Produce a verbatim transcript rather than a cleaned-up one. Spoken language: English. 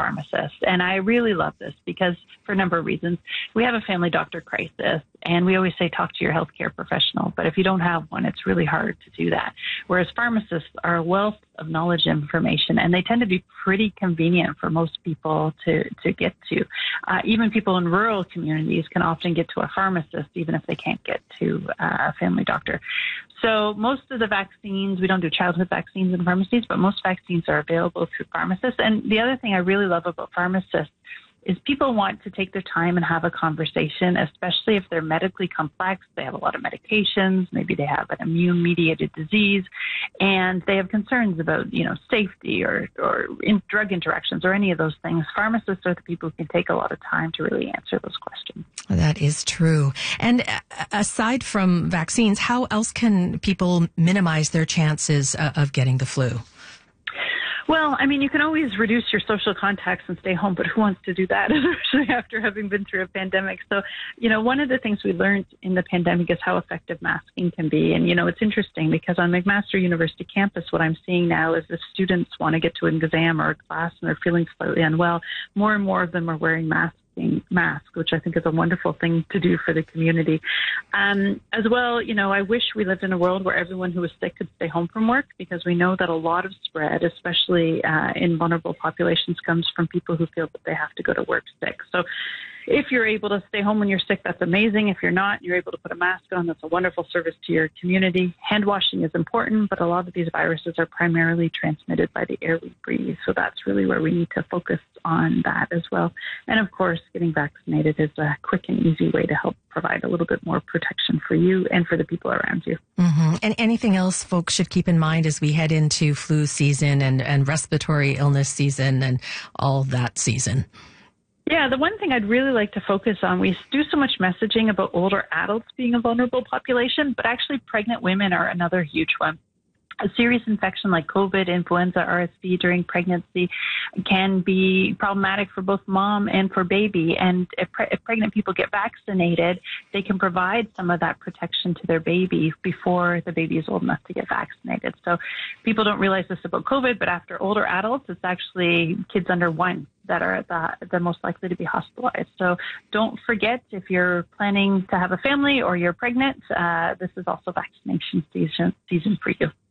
pharmacist. And I really love this because for a number of reasons. We have a family doctor crisis, and we always say talk to your healthcare professional. But if you don't have one, it's really hard to do that. Whereas pharmacists are a wealth of knowledge and information, and they tend to be pretty convenient for most people to, to get to. Uh, even people in rural communities can often get to a pharmacist, even if they can't get to uh, a family doctor. So most of the vaccines, we don't do childhood vaccines in pharmacies, but most vaccines are available through pharmacists. And the other thing I really love about pharmacists is people want to take their time and have a conversation, especially if they're medically complex. They have a lot of medications. Maybe they have an immune-mediated disease, and they have concerns about, you know, safety or, or in drug interactions or any of those things. Pharmacists are the people who can take a lot of time to really answer those questions. That is true. And aside from vaccines, how else can people minimize their chances uh, of getting the flu? Well, I mean, you can always reduce your social contacts and stay home, but who wants to do that, especially after having been through a pandemic? So, you know, one of the things we learned in the pandemic is how effective masking can be. And, you know, it's interesting because on McMaster University campus, what I'm seeing now is if students want to get to an exam or a class and they're feeling slightly unwell, more and more of them are wearing masks. Mask, which I think is a wonderful thing to do for the community. Um, as well, you know, I wish we lived in a world where everyone who was sick could stay home from work, because we know that a lot of spread, especially uh, in vulnerable populations, comes from people who feel that they have to go to work sick. So if you're able to stay home when you're sick, that's amazing. If you're not, you're able to put a mask on. That's a wonderful service to your community. Hand washing is important, but a lot of these viruses are primarily transmitted by the air we breathe. So that's really where we need to focus on that as well. And of course, getting vaccinated is a quick and easy way to help provide a little bit more protection for you and for the people around you. Mm-hmm. And anything else folks should keep in mind as we head into flu season and, and respiratory illness season and all that season? Yeah, the one thing I'd really like to focus on, we do so much messaging about older adults being a vulnerable population, but actually pregnant women are another huge one. A serious infection like COVID, influenza, R S V during pregnancy can be problematic for both mom and for baby. And if, pre- if pregnant people get vaccinated, they can provide some of that protection to their baby before the baby is old enough to get vaccinated. So people don't realize this about COVID, but after older adults, it's actually kids under one that are the, the most likely to be hospitalized. So don't forget, if you're planning to have a family or you're pregnant, uh, this is also vaccination season, season for you.